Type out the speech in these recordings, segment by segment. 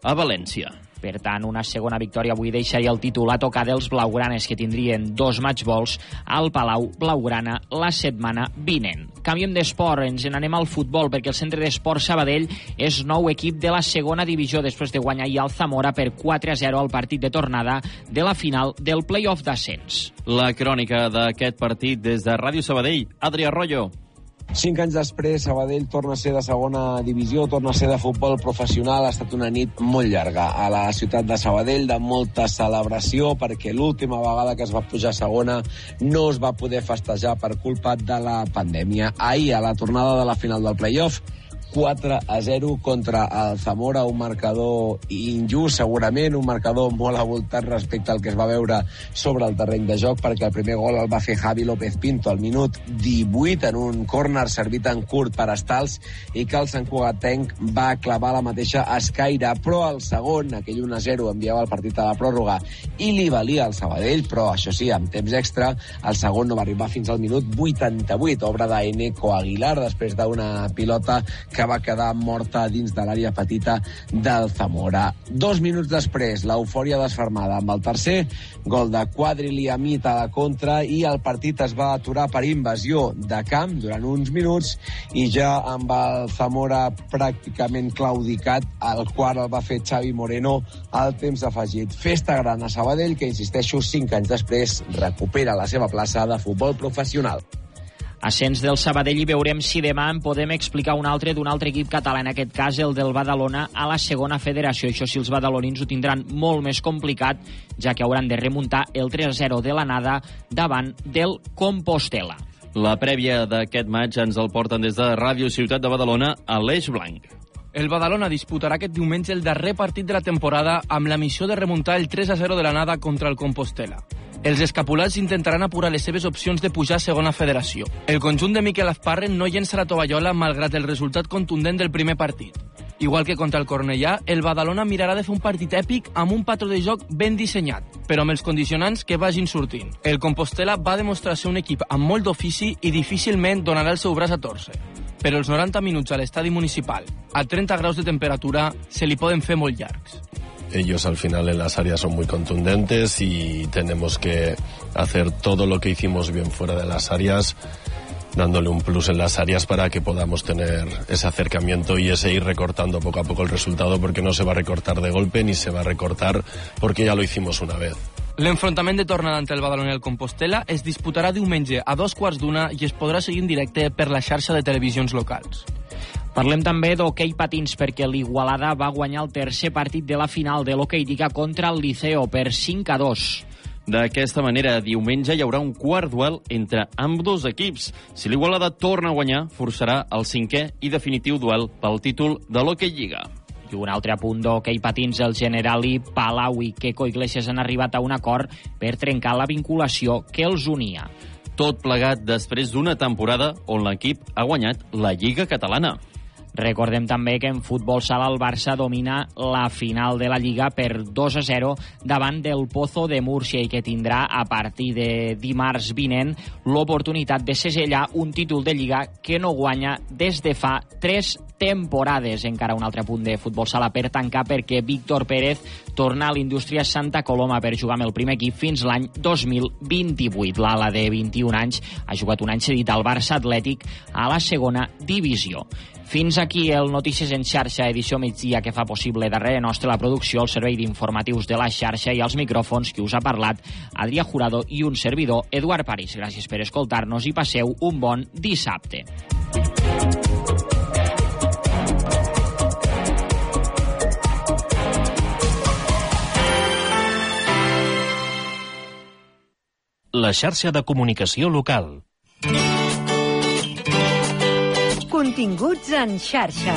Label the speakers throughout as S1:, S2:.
S1: a València.
S2: Per tant, una segona victòria avui deixaria el títol a tocar dels blaugranes, que tindrien 2 matchballs al Palau Blaugrana la setmana vinent. Canviem d'esport, ens n'anem al futbol, perquè el Centre d'Esport Sabadell és nou equip de la segona divisió després de guanyar ahir al Zamora per 4-0 al partit de tornada de la final del play-off d'ascens.
S1: La crònica d'aquest partit des de Ràdio Sabadell, Adrià Arroyo.
S3: 5 anys després, Sabadell torna a ser de segona divisió, torna a ser de futbol professional. Ha estat una nit molt llarga a la ciutat de Sabadell, de molta celebració, perquè l'última vegada que es va pujar a segona no es va poder festejar per culpa de la pandèmia. Ahir, a la tornada de la final del play-off, 4-0 contra el Zamora, un marcador injust, segurament, un marcador molt avoltat respecte al que es va veure sobre el terreny de joc, perquè el primer gol el va fer Javi López Pinto al minut 18 en un córner servit en curt per Estals i que el santcugatenc va clavar la mateixa escaire, però el segon, aquell 1-0, enviava el partit a la pròrroga i li valia al Sabadell, però això sí, amb temps extra, el segon no va arribar fins al minut 88, obra d'Eneco Aguilar, després d'una pilota que va quedar morta dins de l'àrea petita del Zamora. 2 minuts després, l'eufòria desfermada amb el tercer, gol de Quadriliamit a la contra i el partit es va aturar per invasió de camp durant uns minuts i ja amb el Zamora pràcticament claudicat, el qual el va fer Xavi Moreno al temps afegit. Festa gran a Sabadell, que insisteixo, 5 anys després recupera la seva plaça de futbol professional.
S2: Ascens del Sabadell i veurem si demà en podem explicar un altre d'un altre equip català, en aquest cas el del Badalona, a la segona federació. Això sí, els badalonins ho tindran molt més complicat, ja que hauran de remuntar el 3-0 de l'anada davant del Compostel·la.
S1: La prèvia d'aquest maig ens el porten des de Ràdio Ciutat de Badalona a l'Eix Blanc.
S4: El Badalona disputarà aquest diumenge el darrer partit de la temporada amb la missió de remuntar el 3-0 de l'anada contra el Compostel·la. Els escapulats intentaran apurar les seves opcions de pujar a segona federació. El conjunt de Miquel Azparren no llença la tovallola malgrat el resultat contundent del primer partit. Igual que contra el Cornellà, el Badalona mirarà de fer un partit èpic amb un patró de joc ben dissenyat, però amb els condicionants que vagin sortint. El Compostel·la va demostrar ser un equip amb molt d'ofici i difícilment donarà el seu braç a torcer. Però els 90 minuts a l'estadi municipal, a 30 graus de temperatura, se li poden fer molt llargs.
S5: Ellos al final en las áreas son muy contundentes y tenemos que hacer todo lo que hicimos bien fuera de las áreas, dándole un plus en las áreas para que podamos tener ese acercamiento y ese ir recortando poco a poco el resultado, porque no se va a recortar de golpe ni se va a recortar porque ya lo hicimos una vez.
S4: L'enfrontament de tornada entre el Badalona i el Compostel·la es disputarà diumenge a 2:15 i es podrà seguir en directe per la xarxa de televisions locals.
S2: Parlem també d'hoquei patins, perquè l'Igualada va guanyar el tercer partit de la final de l'hoquei Lliga contra el Liceo per 5-2.
S1: D'aquesta manera, diumenge hi haurà un quart duel entre ambdós equips. Si l'Igualada torna a guanyar, forçarà el 5è i definitiu duel pel títol de l'hoquei Lliga.
S2: I un altre punt d'hoquei patins, el Generali, Palau i Queco Iglesias han arribat a un acord per trencar la vinculació que els unia.
S1: Tot plegat després d'una temporada on l'equip ha guanyat la Lliga Catalana.
S2: Recordem també que en futbol sala el Barça domina la final de la Lliga per 2-0 davant del Pozo de Múrcia i que tindrà a partir de dimarts vinent l'oportunitat de segellar un títol de Lliga que no guanya des de fa 3 temporades. Encara un altre punt de futbol sala per tancar, perquè Víctor Pérez torna a l'Indústria Santa Coloma per jugar amb el primer equip fins l'any 2028. L'ala de 21 anys ha jugat un any cedit al Barça Atlètic a la segona divisió. Fins aquí el Notícies en xarxa, edició migdia, que fa possible darrere nostre la producció, el servei d'informatius de la xarxa i els micròfons que us ha parlat Adrià Jurado i un servidor, Eduard París. Gràcies per escoltar-nos i passeu un bon dissabte.
S6: La xarxa de comunicació local.
S7: Continguts en xarxa.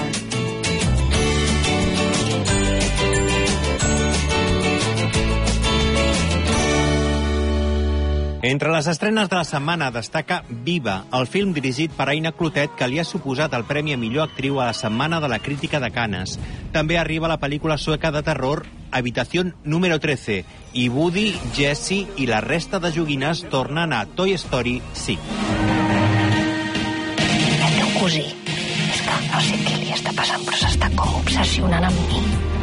S8: Entre les estrenes de la setmana destaca Viva, el film dirigit per Aina Clotet, que li ha suposat el Premi a Millor Actriu a la Setmana de la Crítica de Canes. També arriba la pel·lícula sueca de terror Habitación número 13 i Woody, Jessie i la resta de joguines tornen a Toy Story 5.
S9: El teu cosí, és que no sé què li està passant, però s'està com obsessionant amb mi.